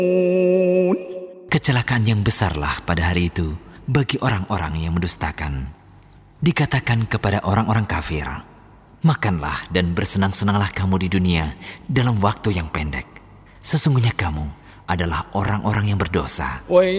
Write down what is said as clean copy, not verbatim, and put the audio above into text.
Kecelakaan yang besarlah pada hari itu bagi orang-orang yang mendustakan. Dikatakan kepada orang-orang kafir, makanlah dan bersenang-senanglah kamu di dunia dalam waktu yang pendek. Sesungguhnya kamu adalah orang-orang yang berdosa.